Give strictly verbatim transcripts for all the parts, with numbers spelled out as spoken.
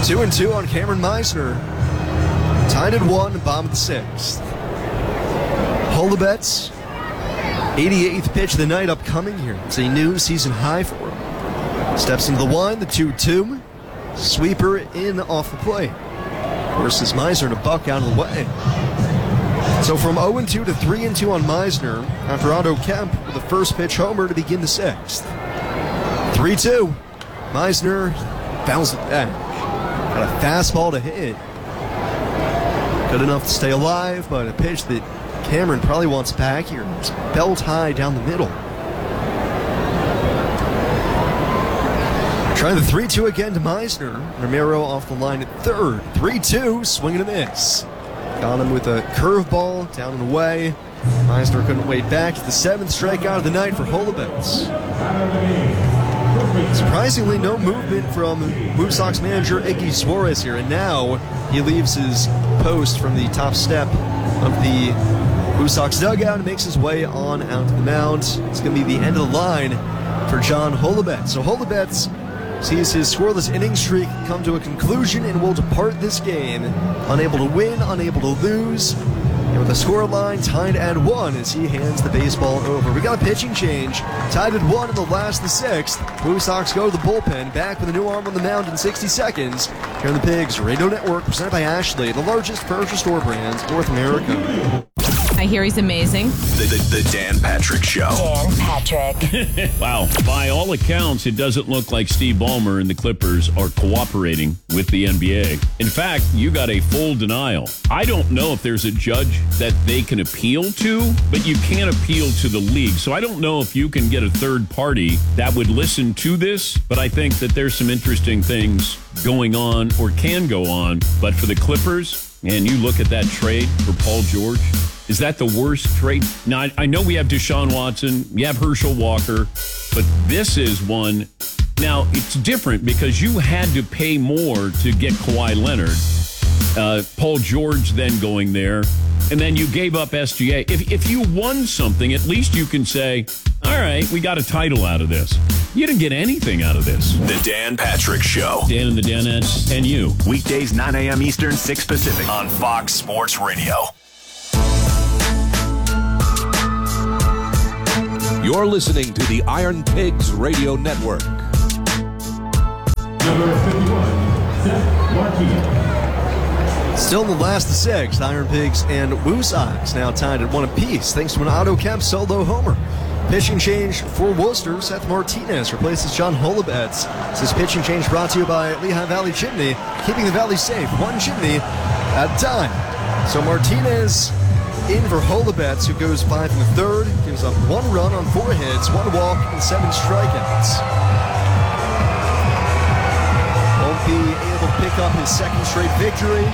Two and two on Cameron Meisner. Tied at one, bottom of the sixth. Holubets, eighty-eighth pitch of the night upcoming here. It's a new season high for him. Steps into the line, the two two. Sweeper in off the plate. Versus Meisner to buck out of the way. So from oh and two to three and two on Meisner after Otto Kemp with the first pitch homer to begin the sixth. three two. Meisner fouls it back. Got a fastball to hit. Good enough to stay alive, but a pitch that Cameron probably wants back here. It's belt high down the middle. Trying the three two again to Meisner. Romero off the line at third. three two, swing and a miss. Got him with a curveball down and away. Meisner couldn't wait back. The seventh strikeout of the night for Holubets. Surprisingly, no movement from Blue Sox manager Iggy Suarez here, and now he leaves his post from the top step of the Blue Sox dugout and makes his way on out to the mound. It's going to be the end of the line for John Holubets. So Holubets sees his scoreless inning streak come to a conclusion and will depart this game unable to win, unable to lose, and with the score line tied at one as he hands the baseball over. We got a pitching change, tied at one in the last of the sixth. Blue Sox go to the bullpen, back with a new arm on the mound in sixty seconds. Here on the Pigs Radio Network, presented by Ashley, the largest furniture store brand in North America. I hear he's amazing. The, the, the Dan Patrick Show. Dan Patrick. Wow. By all accounts, it doesn't look like Steve Ballmer and the Clippers are cooperating with the N B A. In fact, you got a full denial. I don't know if there's a judge that they can appeal to, but you can't appeal to the league. So I don't know if you can get a third party that would listen to this, but I think that there's some interesting things going on or can go on. But for the Clippers, and you look at that trade for Paul George, is that the worst trade? Now, I, I know we have Deshaun Watson, you have Herschel Walker, but this is one. Now, it's different because you had to pay more to get Kawhi Leonard. Uh, Paul George then going there, and then you gave up S G A. If, if you won something, at least you can say, all right, we got a title out of this. You didn't get anything out of this. The Dan Patrick Show. Dan and the Danettes and you. Weekdays, nine a.m. Eastern, six Pacific on Fox Sports Radio. You're listening to the Iron Pigs Radio Network. Number fifty-one, Seth Martinez. Still in the last of six, Iron Pigs and Blue Sox now tied at one apiece thanks to an Otto Kemp solo homer. Pitching change for Worcester. Seth Martinez replaces John Holubets. This pitching change brought to you by Lehigh Valley Chimney, keeping the valley safe, one chimney at a time. So Martinez in for Holubets, who goes five in the third, gives up one run on four hits, one walk, and seven strikeouts. Won't be able to pick up his second straight victory.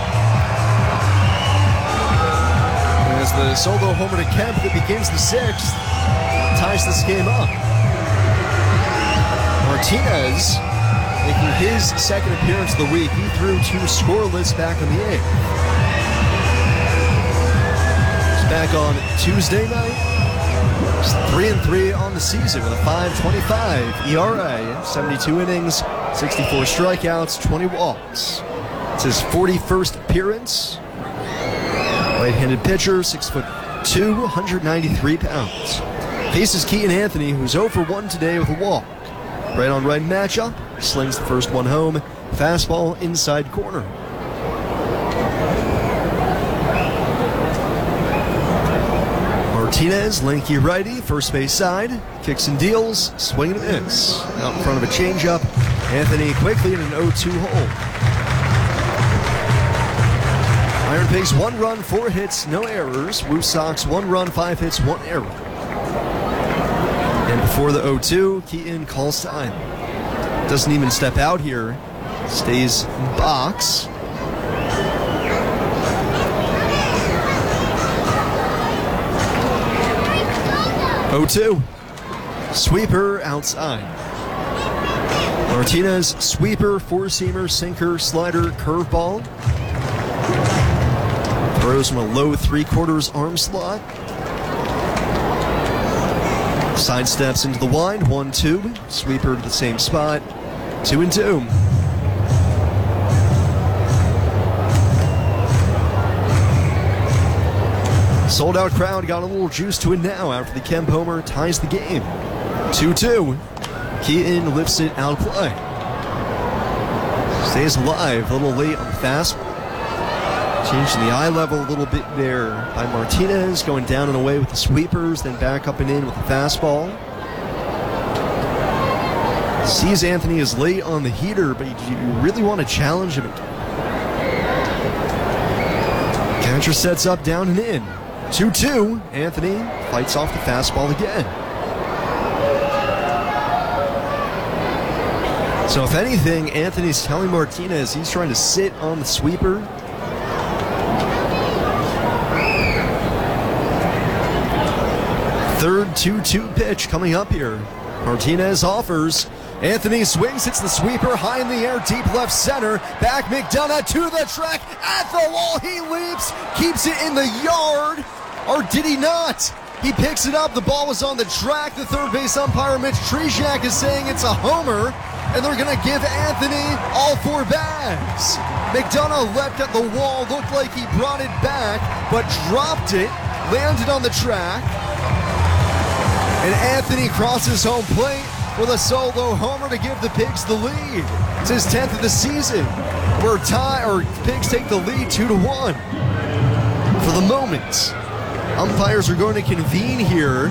As the solo homer to Kemp that begins the sixth ties this game up. Martinez making his second appearance of the week. He threw two scoreless back in the eighth. He's back on Tuesday night. He's three and three on the season with a five twenty-five E R A, seventy-two innings, sixty-four strikeouts, twenty walks. It's his forty-first appearance. Right-handed pitcher, six foot two, one hundred ninety-three pounds. Faces Keaton Anthony, who's oh for one today with a walk. Right on right matchup, slings the first one home. Fastball inside corner. Martinez, lanky righty, first base side, kicks and deals, swing and a miss. Out in front of a changeup, Anthony quickly in an oh two hole. Iron Pigs, one run, four hits, no errors. Blue Sox, one run, five hits, one error. And before the oh two, Keaton calls time. Doesn't even step out here. Stays in the box. oh two. Sweeper outside. Martinez, sweeper, four-seamer, sinker, slider, curveball. Throws from a low three-quarters arm slot. Sidesteps into the wind, one two. Sweeper to the same spot, two and two. Sold-out crowd got a little juice to it now after the Kemp homer ties the game. two two. Keaton lifts it out of play. Stays alive, a little late on the fastball. Changing the eye level a little bit there by Martinez, going down and away with the sweepers, then back up and in with the fastball. Sees Anthony is late on the heater, but you really want to challenge him. Catcher sets up down and in. two two. Anthony fights off the fastball again. So if anything, Anthony's telling Martinez he's trying to sit on the sweeper. Third two two pitch coming up here. Martinez offers. Anthony swings, hits the sweeper high in the air, deep left center. Back McDonough to the track, at the wall, he leaps, keeps it in the yard. Or did he not? He picks it up, the ball was on the track. The third base umpire, Mitch Tresiak, is saying it's a homer, and they're going to give Anthony all four bags. McDonough leapt at the wall, looked like he brought it back, but dropped it, landed on the track. And Anthony crosses home plate with a solo homer to give the Pigs the lead. It's his tenth of the season. Where tie or Pigs take the lead two to one. For the moment, umpires are going to convene here.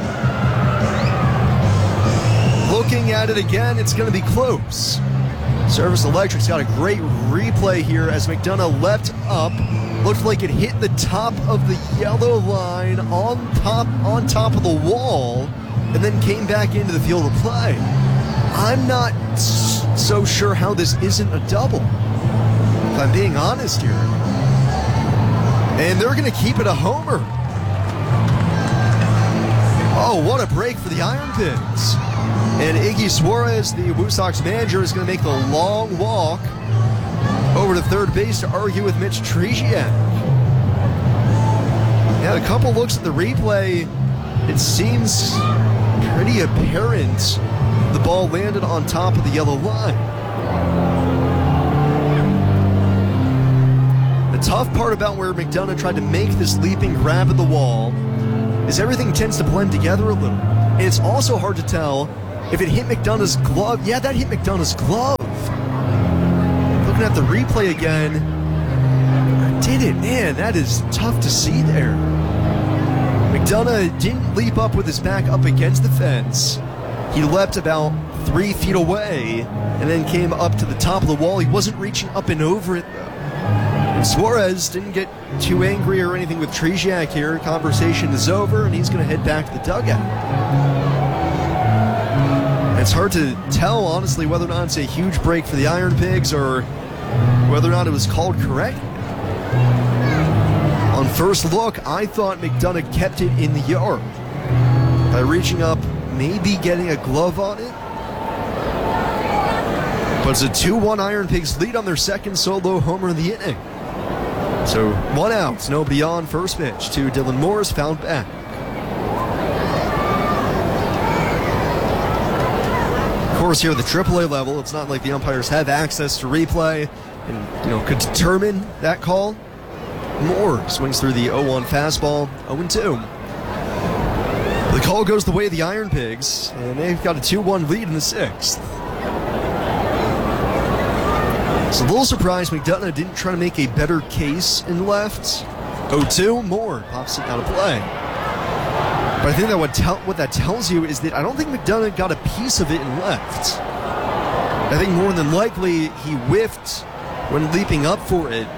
Looking at it again, it's going to be close. Service Electric's got a great replay here as McDonough leapt up. Looked like it hit the top of the yellow line on top on top of the wall and then came back into the field of play. I'm not so sure how this isn't a double, if I'm being honest here. And they're going to keep it a homer. Oh, what a break for the Iron Pigs. And Iggy Suarez, the Woo Sox manager, is going to make the long walk over to third base to argue with Mitch Tresiak. Yeah, a couple looks at the replay. It seems pretty apparent the ball landed on top of the yellow line. The tough part about where McDonough tried to make this leaping grab at the wall is everything tends to blend together a little. And it's also hard to tell if it hit McDonough's glove. Yeah, that hit McDonough's glove. Looking at the replay again, did it? Man, that is tough to see there. McDonough didn't leap up with his back up against the fence. He leapt about three feet away and then came up to the top of the wall. He wasn't reaching up and over it, though. And Suarez didn't get too angry or anything with Tresiak here. Conversation is over, and he's going to head back to the dugout. It's hard to tell, honestly, whether or not it's a huge break for the Iron Pigs or whether or not it was called correct. On first look, I thought McDonough kept it in the yard by reaching up, maybe getting a glove on it. But it's a two one Iron Pigs lead on their second solo homer of the inning. So one out, nobody on. First pitch to Dylan Morris, fouled back. Of course, here at the triple A level, it's not like the umpires have access to replay and, you know, could determine that call. Moore swings through the oh one fastball, oh two. The call goes the way of the Iron Pigs, and they've got a two one lead in the sixth. It's a little surprised McDonough didn't try to make a better case in left. oh two, Moore pops it out of play. But I think that what, tell, what that tells you is that I don't think McDonough got a piece of it in left. I think more than likely he whiffed when leaping up for it.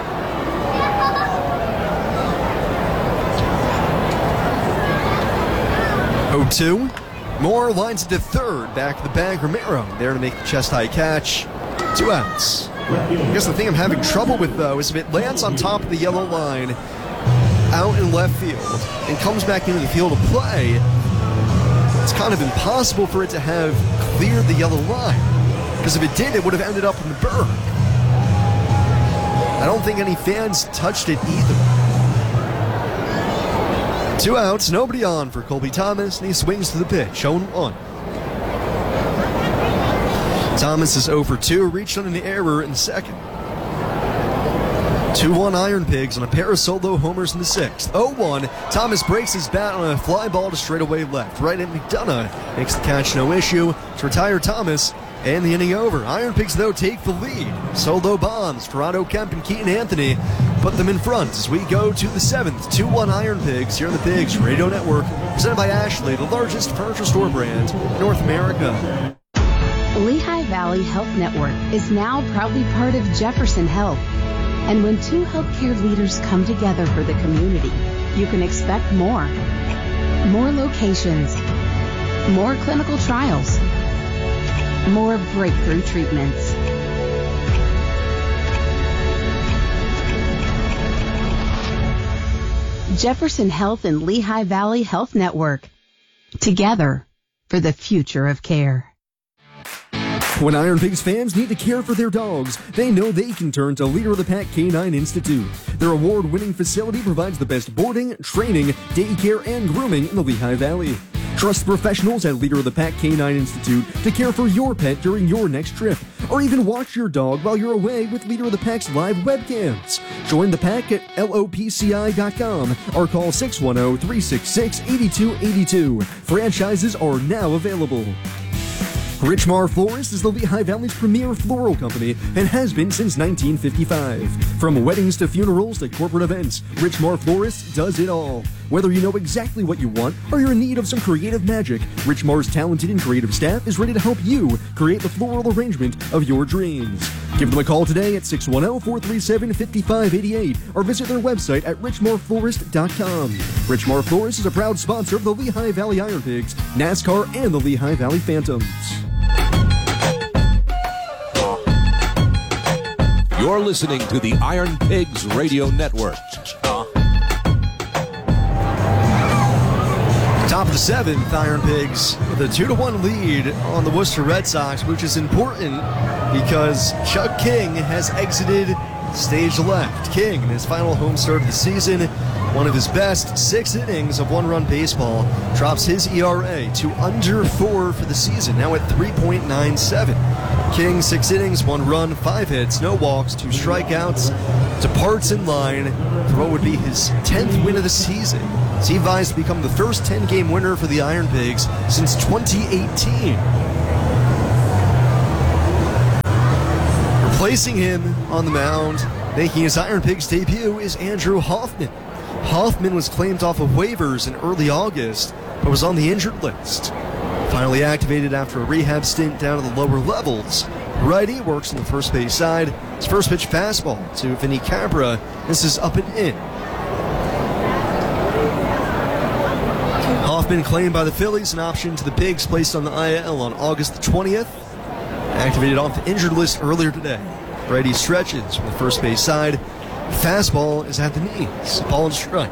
oh two. Moore lines it to third. Back to the bag. Romero there to make the chest-high catch. Two outs. I guess the thing I'm having trouble with, though, is if it lands on top of the yellow line out in left field and comes back into the field of play, it's kind of impossible for it to have cleared the yellow line. Because if it did, it would have ended up in the berm. I don't think any fans touched it either. Two outs, nobody on for Colby Thomas, and he swings to the pitch, oh one. Thomas is oh for two, reached on an error in second. two one Iron Pigs on a pair of solo homers in the sixth. oh one, Thomas breaks his bat on a fly ball to straightaway left. Right at McDonough makes the catch no issue to retire Thomas, and the inning over. Iron Pigs, though, take the lead. Solo bombs, Corrado Kemp and Keaton Anthony put them in front as we go to the seventh. two one Iron Pigs here on the Pigs Radio Network, presented by Ashley, the largest furniture store brand in North America. Lehigh Valley Health Network is now proudly part of Jefferson Health. And when two healthcare leaders come together for the community, you can expect more. More locations, more clinical trials, more breakthrough treatments. Jefferson Health and Lehigh Valley Health Network. Together for the future of care. When Iron Pigs fans need to care for their dogs, they know they can turn to Leader of the Pack Canine Institute. Their award-winning facility provides the best boarding, training, daycare, and grooming in the Lehigh Valley. Trust professionals at Leader of the Pack Canine Institute to care for your pet during your next trip, or even watch your dog while you're away with Leader of the Pack's live webcams. Join the pack at L O P C I dot com or call six one zero, three six six, eight two eight two. Franchises are now available. Richmar Florist is the Lehigh Valley's premier floral company and has been since nineteen fifty-five. From weddings to funerals to corporate events, Richmar Florist does it all. Whether you know exactly what you want or you're in need of some creative magic, Richmar's talented and creative staff is ready to help you create the floral arrangement of your dreams. Give them a call today at six one zero, four three seven, five five eight eight or visit their website at richmar florist dot com. Richmar Florist is a proud sponsor of the Lehigh Valley Iron Pigs, NASCAR, and the Lehigh Valley Phantoms. You're listening to the Iron Pigs Radio Network. Top of the seventh, Iron Pigs with a two to one lead on the Worcester Red Sox, which is important because Chuck King has exited stage left. King, in his final home start of the season, one of his best six innings of one-run baseball, drops his E R A to under four for the season, now at three point nine seven. King, six innings, one run, five hits, no walks, two strikeouts, departs in line for what would be his tenth win of the season, as he vies to become the first ten-game winner for the Iron Pigs since twenty eighteen. Replacing him on the mound, making his Iron Pigs debut, is Andrew Hoffman. Hoffman was claimed off of waivers in early August, but was on the injured list. Finally activated after a rehab stint down to the lower levels. Righty works on the first base side. His first pitch fastball to Vinny Cabra. This is up and in. Hoffman claimed by the Phillies, an option to the Pigs placed on the I L on August the twentieth. Activated off the injured list earlier today. Righty stretches from the first base side. Fastball is at the knees. Ball and strike.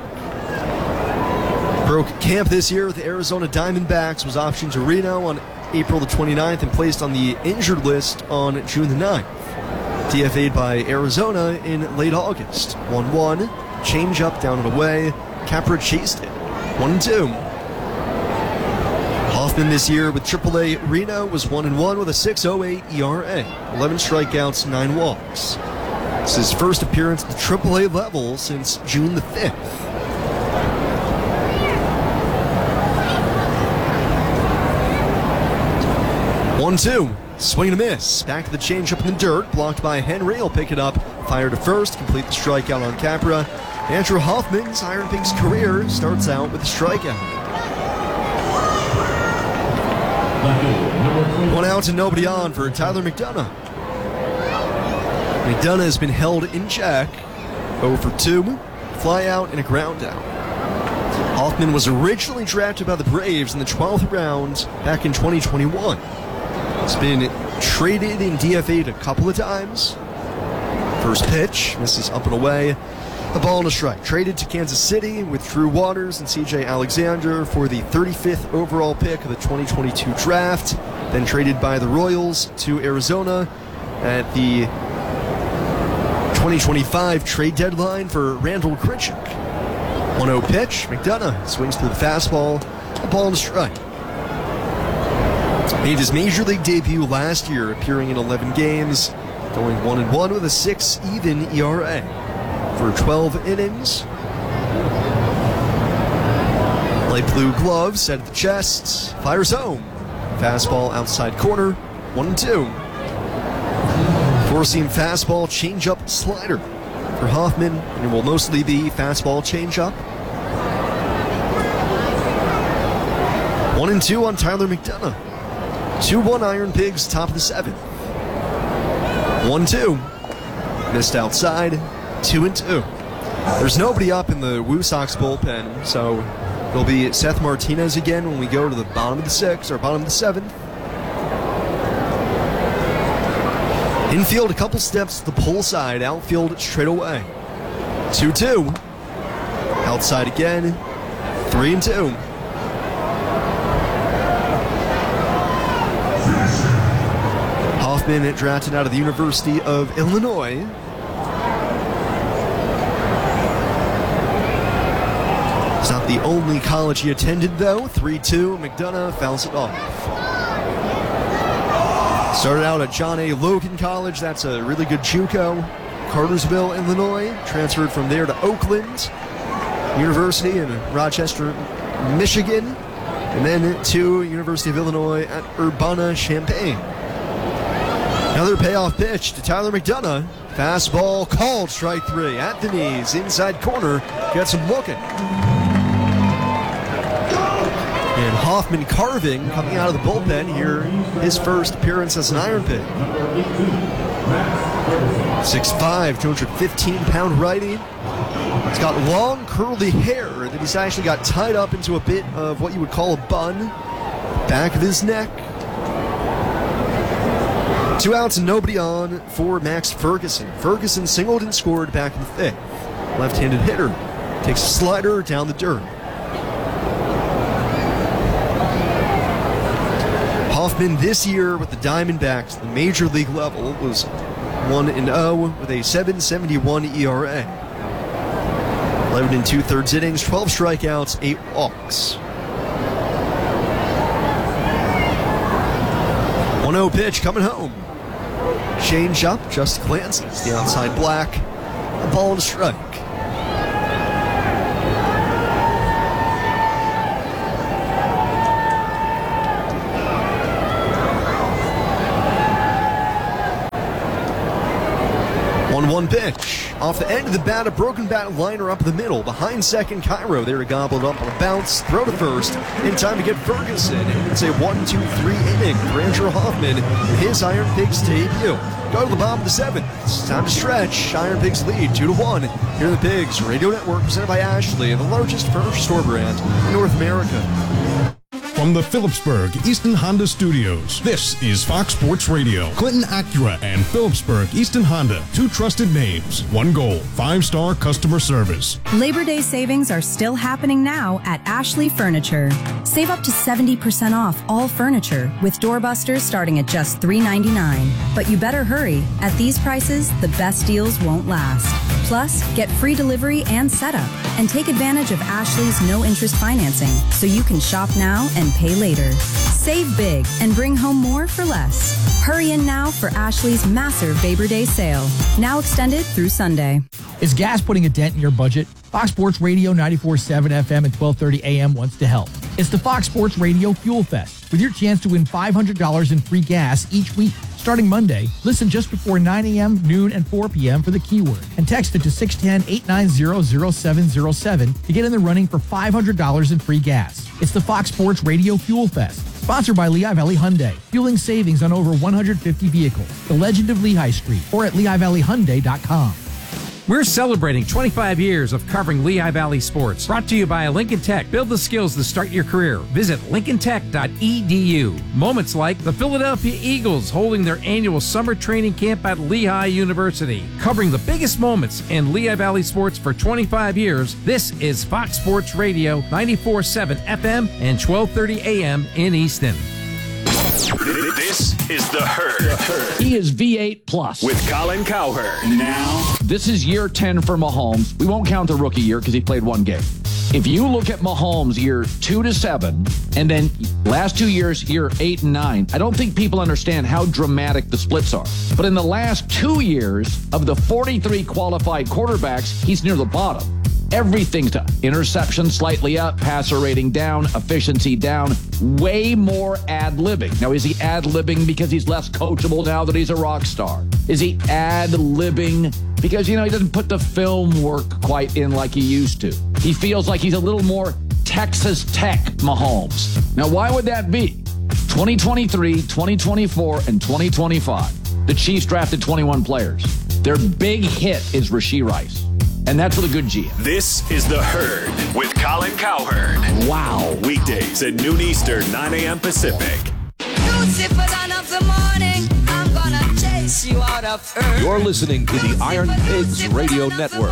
Broke camp this year with the Arizona Diamondbacks, was optioned to Reno on April the twenty-ninth and placed on the injured list on June the ninth. D F A'd by Arizona in late August. one one, change up down and away. Capra chased it. one and two. Hoffman this year with triple A Reno was one and one with a six point oh eight E R A. eleven strikeouts, nine walks. It's his first appearance at the triple A level since June the fifth. one two. Swing and a miss. Back to the changeup in the dirt. Blocked by Henry. He'll pick it up. Fire to first. Complete the strikeout on Capra. Andrew Hoffman's Iron Pigs career starts out with a strikeout. One out and nobody on for Tyler McDonough. McDonough has been held in check. oh for two. Fly out and a ground out. Hoffman was originally drafted by the Braves in the twelfth round back in twenty twenty-one. He's been traded and D F A'd a couple of times. First pitch, misses up and away. A ball and a strike. Traded to Kansas City with Drew Waters and C J Alexander for the thirty-fifth overall pick of the twenty twenty-two draft. Then traded by the Royals to Arizona at the twenty twenty-five trade deadline for Randall Grichuk. one oh pitch. McDonough swings through the fastball. A ball and a strike. Made his major league debut last year, appearing in eleven games, going one and one with a six even E R A. for twelve innings. Light blue glove set at the chest. Fires home. Fastball outside corner. One and two. Four-seam fastball, changeup, slider for Hoffman. And it will mostly be fastball, changeup. One and two on Tyler McDonough. two one Iron Pigs, top of the seventh. one two. Missed outside. two and two. There's nobody up in the Woo Sox bullpen, so it'll be Seth Martinez again when we go to the bottom of the sixth or bottom of the seventh. Infield, a couple steps to the pull side. Outfield, straight away. two two. Outside again. three and two. Hoffman drafted out of the University of Illinois. It's not the only college he attended, though. three two. McDonough fouls it off. Started out at John A. Logan College. That's a really good JUCO. Cartersville, Illinois. Transferred from there to Oakland University in Rochester, Michigan. And then to University of Illinois at Urbana-Champaign. Another payoff pitch to Tyler McDonough. Fastball called, strike three. At the knees, inside corner. Gets him looking. And Hoffman carving coming out of the bullpen here. His first appearance as an Iron Pig. six five, two hundred fifteen pound righty. He's got long curly hair that he's actually got tied up into a bit of what you would call a bun. Back of his neck. Two outs and nobody on for Max Ferguson. Ferguson singled and scored back in the fifth. Left-handed hitter. Takes a slider down the dirt. Hoffman this year with the Diamondbacks, the major league level, was one and oh with a seven seventy-one E R A. eleven and two-thirds innings, twelve strikeouts, eight walks. one oh pitch coming home. Change up, just glances the outside black. A ball and a strike. one one pitch. Off the end of the bat, a broken bat liner up the middle. Behind second, Cairo there to gobble it up on a bounce. Throw to first. In time to get Ferguson. And it's a one two three inning for Andrew Hoffman in his Iron Pigs debut. Go to the bottom of the seventh. It's time to stretch. Iron Pigs lead two to one. Here are the Pigs Radio Network presented by Ashley, the largest furniture store brand in North America. From the Phillipsburg Easton Honda Studios, this is Fox Sports Radio. Clinton Acura and Phillipsburg Easton Honda, two trusted names, one goal, five-star customer service. Labor Day savings are still happening now at Ashley Furniture. Save up to seventy percent off all furniture with doorbusters starting at just three ninety-nine. But you better hurry. At these prices, the best deals won't last. Plus, get free delivery and setup, and take advantage of Ashley's no-interest financing so you can shop now and pay later. Save big and bring home more for less. Hurry in now for Ashley's massive Labor Day sale, now extended through Sunday. Is gas putting a dent in your budget? Fox Sports Radio ninety-four point seven F M and twelve thirty A M wants to help. It's the Fox Sports Radio Fuel Fest, with your chance to win five hundred dollars in free gas each week. Starting Monday, listen just before nine A M, noon, and four P M for the keyword, and text it to six one zero, eight nine zero, zero seven zero seven to get in the running for five hundred dollars in free gas. It's the Fox Sports Radio Fuel Fest, sponsored by Lehigh Valley Hyundai, fueling savings on over one hundred fifty vehicles. The Legend of Lehigh Street, or at Lehigh Valley Hyundai dot com. We're celebrating twenty-five years of covering Lehigh Valley sports. Brought to you by Lincoln Tech. Build the skills to start your career. Visit lincoln tech dot e d u. Moments like the Philadelphia Eagles holding their annual summer training camp at Lehigh University. Covering the biggest moments in Lehigh Valley sports for twenty-five years, this is Fox Sports Radio ninety-four point seven F M and twelve thirty A M in Easton. This is The Herd. He is V eight plus. With Colin Cowherd. Now, this is year ten for Mahomes. We won't count the rookie year because he played one game. If you look at Mahomes year two to seven, and then last two years, year eight and nine, I don't think people understand how dramatic the splits are. But in the last two years, of the forty-three qualified quarterbacks, he's near the bottom. Everything's to interception slightly up, passer rating down, efficiency down, way more ad-libbing. Now, is he ad-libbing because he's less coachable now that he's a rock star? Is he ad-libbing because, you know, he doesn't put the film work quite in like he used to? He feels like he's a little more Texas Tech Mahomes. Now, why would that be? twenty twenty-three, twenty twenty-four, and twenty twenty-five. The Chiefs drafted twenty-one players. Their big hit is Rashee Rice. And that's with a good G. This is The Herd with Colin Cowherd. Wow. Weekdays at noon Eastern, nine a.m. Pacific. You're listening to the Iron Pigs Radio Network.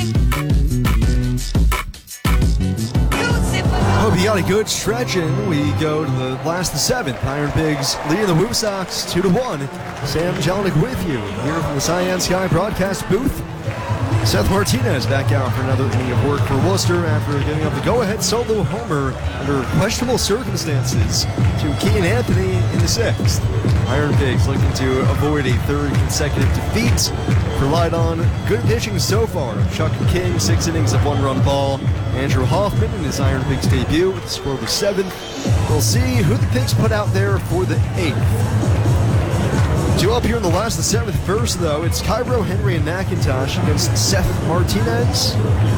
Hope you got a good stretch in. We go to the last of the seventh. Iron Pigs leading the Woo Sox two to one. Sam Jelinek with you here from the Cyan Sky broadcast booth. Seth Martinez back out for another inning of work for Worcester after giving up the go-ahead solo homer under questionable circumstances to Keaton Anthony in the sixth. Iron Pigs looking to avoid a third consecutive defeat. Relied on good pitching so far. Chuck King, six innings of one-run ball. Andrew Hoffman in his Iron Pigs debut with the score of the seventh. We'll see who the Pigs put out there for the eighth. Two up here in the last of the seventh. First, though, it's Cairo, Henry, and McIntosh against Seth Martinez.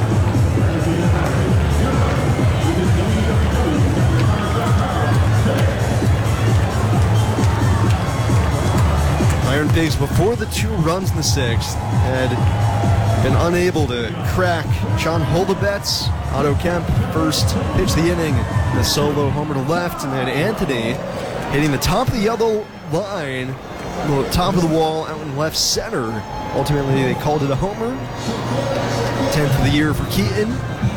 Iron Pigs, before the two runs in the sixth, had been unable to crack John Holdebets. Otto Kemp first pitched the inning, the solo homer to left, and then Anthony hitting the top of the yellow line, the top of the wall out in left center. Ultimately, they called it a homer. tenth of the year for Keaton.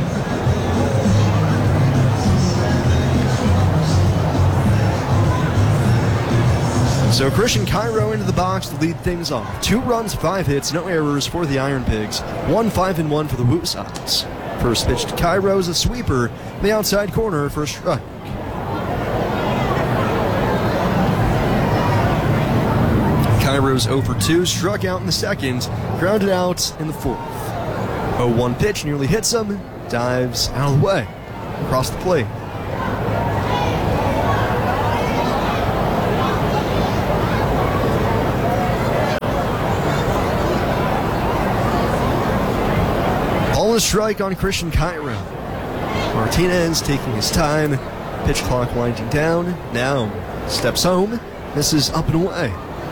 So Christian Cairo into the box to lead things off. Two runs, five hits, no errors for the Iron Pigs. One five and one for the Woo Sox. First pitch to Cairo is a sweeper in the outside corner for a strike. Cairo's oh for two, struck out in the second, grounded out in the fourth. oh one pitch nearly hits him, dives out of the way, across the plate. All a strike on Christian Cairo. Martinez taking his time, pitch clock winding down, now steps home, misses up and away.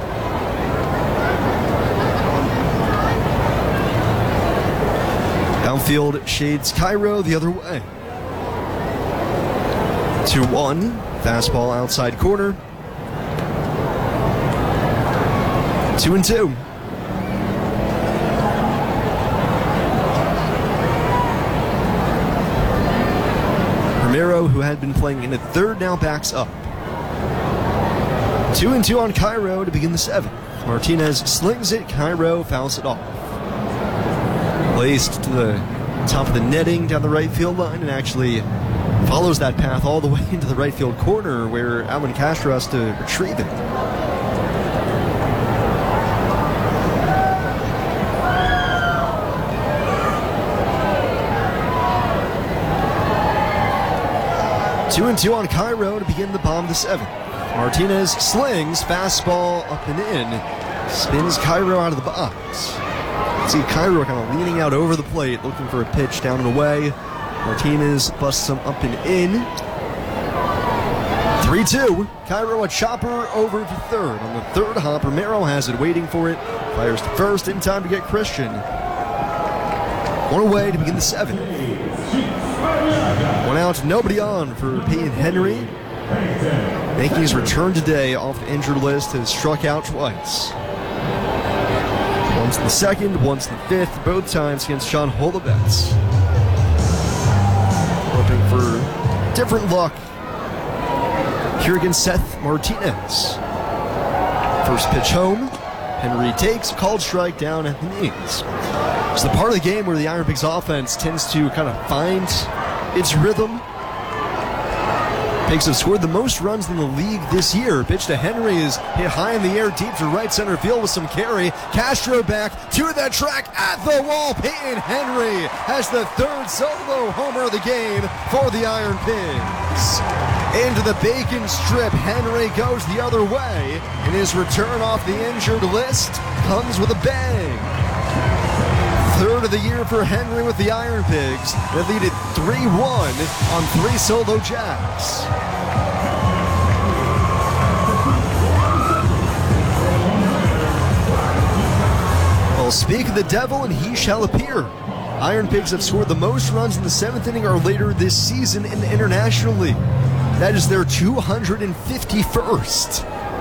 Downfield shades Cairo the other way. two one, fastball outside corner. two and two. Romero, who had been playing in the third, now backs up. two and two on Cairo to begin the seventh. Martinez slings it, Cairo fouls it off. Placed to the top of the netting down the right field line and actually follows that path all the way into the right field corner where Alvin Castro has to retrieve it. Two and two on Cairo to begin the bottom of the seventh. Martinez slings, fastball up and in, spins Cairo out of the box. See Cairo kind of leaning out over the plate, looking for a pitch down and away. Martinez busts him up and in. three two. Cairo a chopper over to third. On the third hop, Romero has it waiting for it. Fires to first in time to get Christian. One away to begin the seventh. One out, nobody on for Peyton Henry. Making his return today off the injured list, has struck out twice. Once in the second, once in the fifth, both times against John Holdebets. Hoping for different luck here against Seth Martinez. First pitch home, Henry takes, called strike down at the knees. It's the part of the game where the Iron Pigs offense tends to kind of find its rhythm. Pigs have scored the most runs in the league this year. Pitch to Henry is hit high in the air, deep to right center field with some carry. Castro back to the track at the wall. Peyton Henry has the third solo homer of the game for the Iron Pigs. Into the Bacon Strip, Henry goes the other way, and his return off the injured list comes with a bang. Third of the year for Henry with the Iron Pigs. They lead it three one on three solo jacks. Well, speak of the devil and he shall appear. Iron Pigs have scored the most runs in the seventh inning or later this season in the International League. That is their two hundred fifty-first.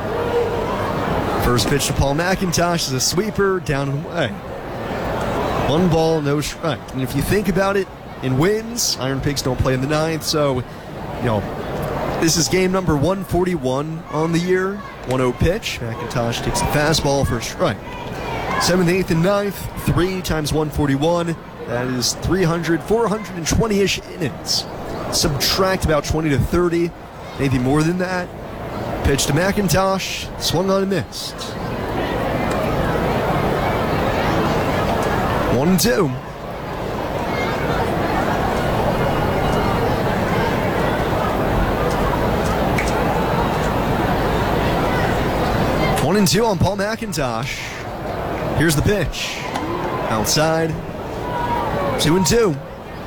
First pitch to Paul McIntosh is a sweeper, down and away. One ball, no strike. And if you think about it, in wins, Iron Pigs don't play in the ninth, so, you know, this is game number one forty-one on the year. one oh pitch. McIntosh takes the fastball for a strike. seventh, eighth, and ninth, three times one forty-one. That is three hundred, four hundred twenty-ish innings. Subtract about twenty to thirty, maybe more than that. Pitch to McIntosh, swung on and missed. One and two. One and two on Paul McIntosh. Here's the pitch. Outside. Two and two.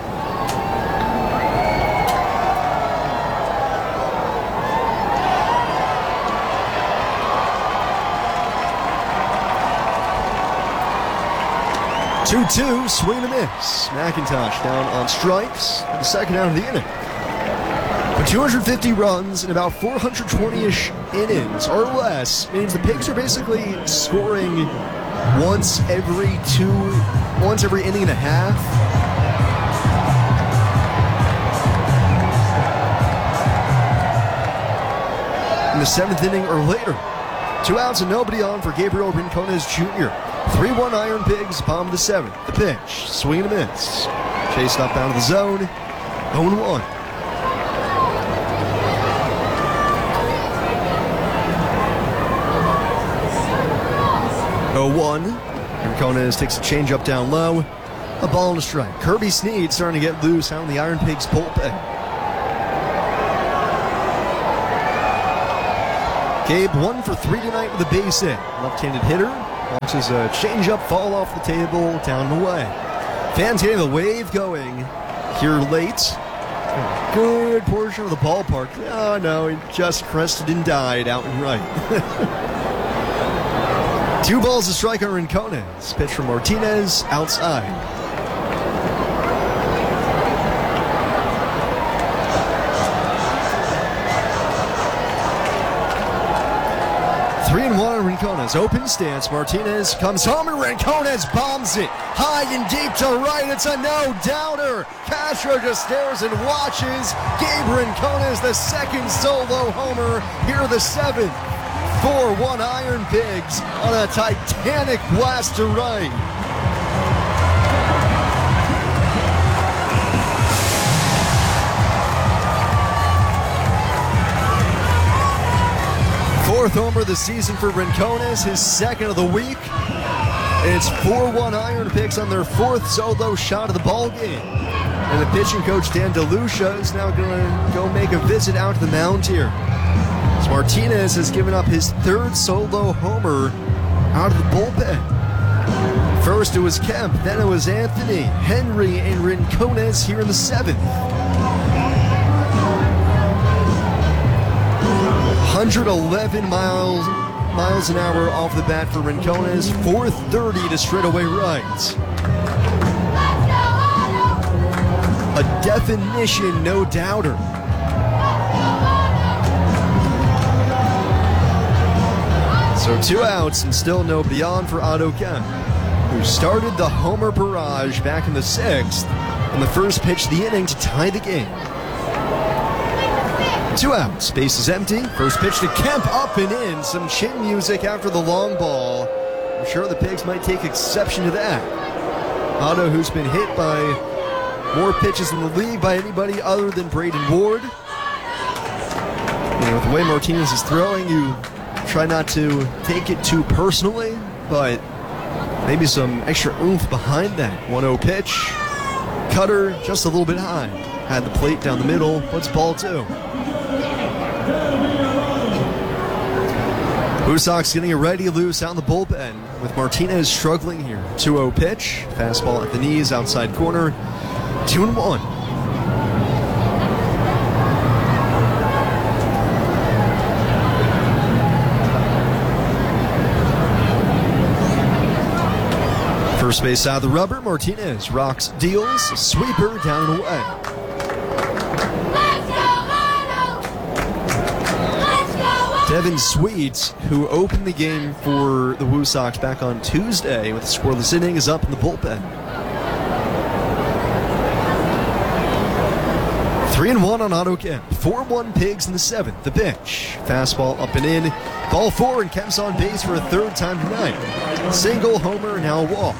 two two, swing and a miss. McIntosh down on strikes for the second out of the inning. But two hundred fifty runs in about four hundred twenty-ish innings or less means the Pigs are basically scoring once every two, once every inning and a half. In the seventh inning or later. Two outs and nobody on for Gabriel Rincones Junior three one Iron Pigs, bottom of the seventh. The pitch, swing and a miss. Chased up out of the zone, oh and one. oh one. Rincones takes a changeup down low. A ball and a strike. Kirby Sneed starting to get loose out in the Iron Pigs bullpen. Gabe, one for three tonight with a base hit. Left-handed hitter. Watches a changeup fall off the table, down and away. Fans getting the wave going here late. A good portion of the ballpark. Oh, no, he just crested and died out and right. Two balls to strike on Rincones. Pitch from Martinez, outside. Three and one on Rincones. Open stance. Martinez comes home and Rincones bombs it high and deep to right. It's a no-doubter. Castro just stares and watches. Gabe Rincones, the second solo homer. Here the seventh. four one Iron Pigs on a titanic blast to right. Fourth homer of the season for Rincones, his second of the week. And it's four one Iron Pigs on their fourth solo shot of the ball game. And the pitching coach Dan DeLucia is now going to go make a visit out to the mound here. As Martinez has given up his third solo homer out of the bullpen. First it was Kemp, then it was Anthony, Henry, and Rincones here in the seventh. one hundred eleven miles miles an hour off the bat for Rincones, four thirty to straightaway right. A definition no-doubter. So two outs and still nobody on for Otto Kemp, who started the homer barrage back in the sixth on the first pitch of the inning to tie the game. Two outs, base is empty. First pitch to Kemp, up and in. Some chin music after the long ball. I'm sure the Pigs might take exception to that. Otto, who's been hit by more pitches in the league by anybody other than Braden Ward. You know, with the way Martinez is throwing, you try not to take it too personally, but maybe some extra oomph behind that. one oh pitch. Cutter just a little bit high. Had the plate down the middle. Puts ball two. Blue Sox getting it ready loose out in the bullpen with Martinez struggling here. two oh pitch. Fastball at the knees, outside corner. two and one. First base out of the rubber, Martinez rocks, deals, sweeper down and away. Devin Sweet, who opened the game for the Woo Sox back on Tuesday with a scoreless inning, is up in the bullpen. Three and one on Otto Kemp. four one Pigs in the seventh. The pitch. Fastball up and in. Ball four, and Kemp's on base for a third time tonight. Single, homer, and now a walk.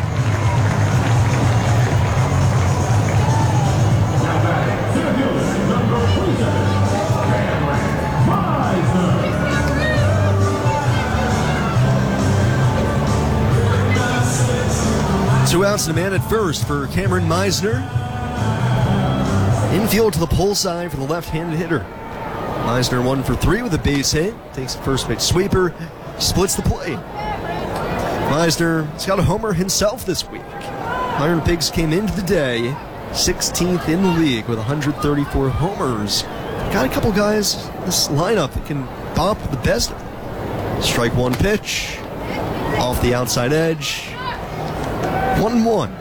Two outs and a man at first for Cameron Meisner. Infield to the pull side for the left-handed hitter. Meisner one for three with a base hit. Takes the first pitch sweeper. Splits the plate. Meisner has got a homer himself this week. Iron Pigs came into the day sixteenth in the league with one hundred thirty-four homers. Got a couple guys in this lineup that can bop the best of them. Strike one pitch. Off the outside edge. one one.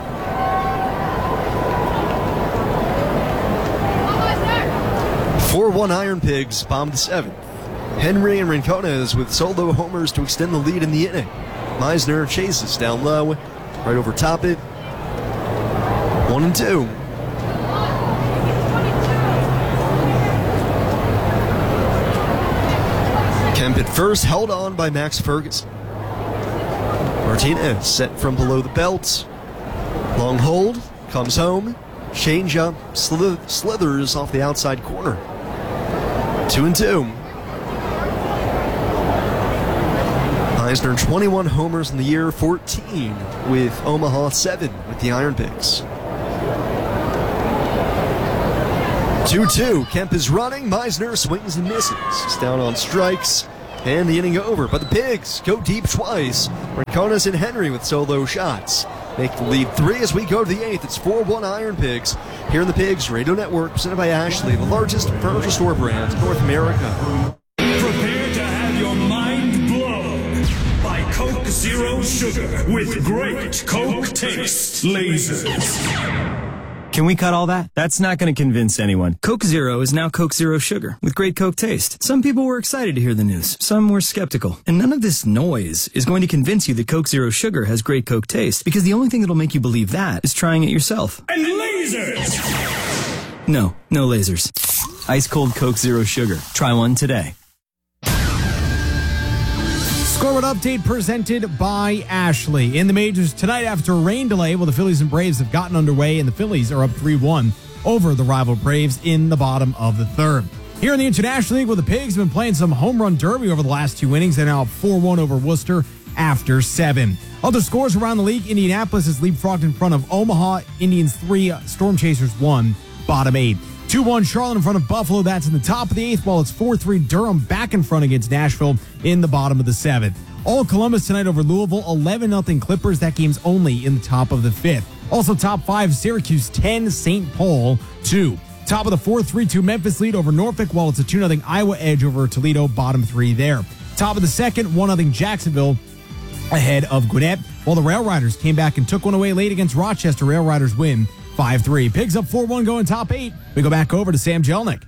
four one Iron Pigs bomb the seventh. Henry and Rincones with solo homers to extend the lead in the inning. Meisner chases down low, right over top it. One and two. Kemp at first, held on by Max Ferguson. Martinez set from below the belt. Long hold, comes home. Change up, slith- slithers off the outside corner. Two and two. Meisner twenty-one homers in the year, fourteen with Omaha, seven with the Iron Pigs. two two. Kemp is running. Meisner swings and misses. He's down on strikes. And the inning over. But the Pigs go deep twice. Rincones and Henry with solo shots make the lead three as we go to the eighth. It's four one Iron Pigs here in the Pigs Radio Network, presented by Ashley, the largest furniture store brand in North America. Prepare to have your mind blown by Coke Zero Sugar with great Coke taste. Lasers. Can we cut all that? That's not going to convince anyone. Coke Zero is now Coke Zero Sugar with great Coke taste. Some people were excited to hear the news. Some were skeptical. And none of this noise is going to convince you that Coke Zero Sugar has great Coke taste, because the only thing that'll make you believe that is trying it yourself. And lasers! No, no lasers. Ice cold Coke Zero Sugar. Try one today. Scoreboard update presented by Ashley. In the majors tonight after a rain delay, well, the Phillies and Braves have gotten underway, and the Phillies are up three one over the rival Braves in the bottom of the third. Here in the International League, well, the Pigs have been playing some home run derby over the last two innings. They're now up four one over Worcester after seven. Other scores around the league, Indianapolis is leapfrogged in front of Omaha. Indians three, Storm Chasers one, bottom eight. two one Charlotte in front of Buffalo. That's in the top of the eighth, while it's four three Durham back in front against Nashville in the bottom of the seventh. All Columbus tonight over Louisville, eleven nothing Clippers. That game's only in the top of the fifth. Also top five, Syracuse ten, Saint Paul two. Top of the fourth, three two Memphis lead over Norfolk, while it's a two nothing Iowa edge over Toledo, bottom three there. Top of the second, one nothing Jacksonville ahead of Gwinnett, while the Rail Riders came back and took one away late against Rochester. Rail Riders win five three. Pigs up four one going top eight. We go back over to Sam Jelnick.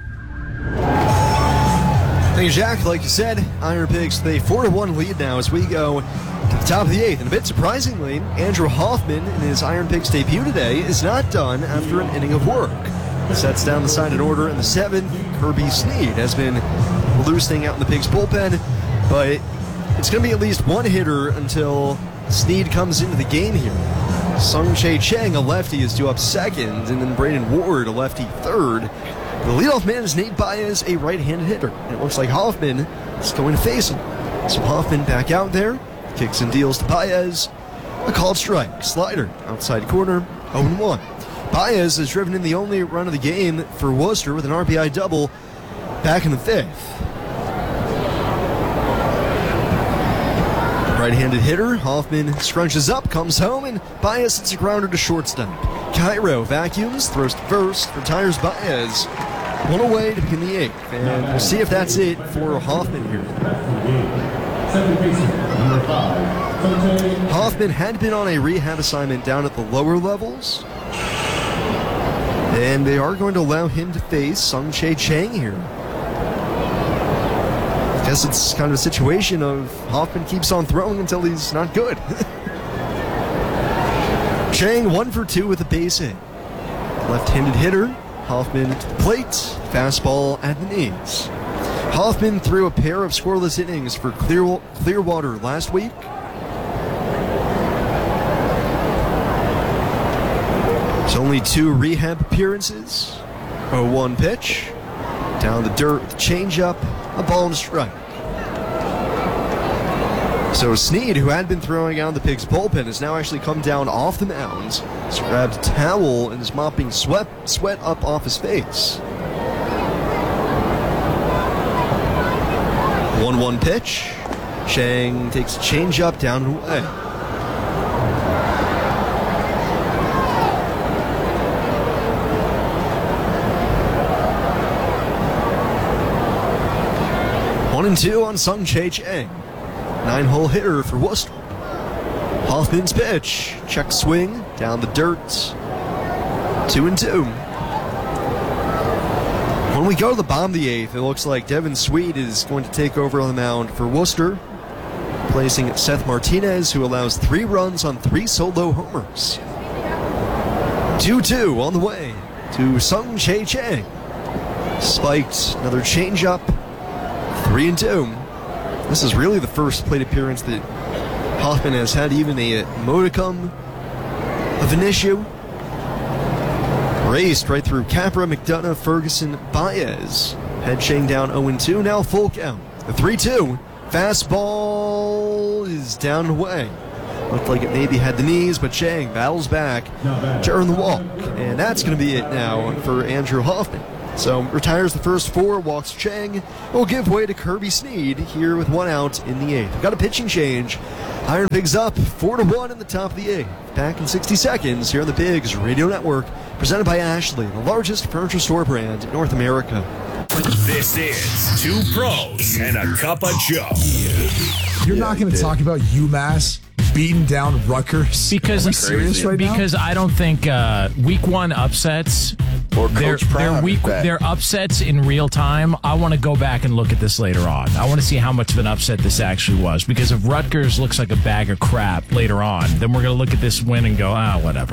Thank you, Jack. Like you said, Iron Pigs, they four to one lead now as we go to the top of the eighth. And a bit surprisingly, Andrew Hoffman in his Iron Pigs debut today is not done after an inning of work. Sets down the side in order in the seventh. Kirby Snead has been loosening out in the Pigs bullpen, but it's going to be at least one hitter until Snead comes into the game here. Sung-Chae Chang, a lefty, is due up second, and then Braden Ward, a lefty, third. The leadoff man is Nate Baez, a right-handed hitter. And it looks like Hoffman is going to face him. So Hoffman back out there, kicks and deals to Baez. A called strike, slider, outside corner, oh and one. Baez has driven in the only run of the game for Worcester with an R B I double back in the fifth. Right-handed hitter, Hoffman scrunches up, comes home, and Baez hits a grounder to shortstop. Cairo vacuums, throws to first, retires Baez. One away to begin the eighth, and we'll see if that's it for Hoffman here. Hoffman had been on a rehab assignment down at the lower levels, and they are going to allow him to face Sung-Chae Chang here. I guess it's kind of a situation of Hoffman keeps on throwing until he's not good. Chang one for two with a base hit. Left-handed hitter, Hoffman to the plate, fastball at the knees. Hoffman threw a pair of scoreless innings for Clear, Clearwater last week. It's only two rehab appearances. oh one pitch. Down the dirt with a changeup, a ball and a strike. So Snead, who had been throwing out the Pigs bullpen, has now actually come down off the mound. He's grabbed a towel and is mopping sweat, sweat up off his face. one one pitch. Chang takes a changeup down and away. One and two on Sung-Chae Chang. Nine-hole hitter for Worcester. Hoffman's pitch. Check swing. Down the dirt. Two and two. When we go to the bottom of the eighth, it looks like Devin Sweet is going to take over on the mound for Worcester, placing Seth Martinez, who allows three runs on three solo homers. two two on the way to Sung-Chae Chang. Spiked. Another changeup. Three and two. This is really the first plate appearance that Hoffman has had even a modicum of an issue. Raced right through Capra, McDonough, Ferguson, Baez. Head Chang down oh and two, now full count. The three two. Fastball is down and away. Looked like it maybe had the knees, but Chang battles back to earn the walk. And that's going to be it now for Andrew Hoffman. So retires the first four, walks Chang, will give way to Kirby Snead here with one out in the eighth. We've got a pitching change. Iron Pigs up four to one in the top of the eighth. Back in sixty seconds here on the Pigs Radio Network, presented by Ashley, the largest furniture store brand in North America. This is Two Pros and a Cup of Joe. You're yeah, not going to talk about UMass beating down Rutgers? Because Are we serious right because now? I don't think uh, week one upsets or they're, they're week they're upsets in real time. I want to go back and look at this later on. I want to see how much of an upset this actually was. Because if Rutgers looks like a bag of crap later on, then we're going to look at this win and go, ah, whatever.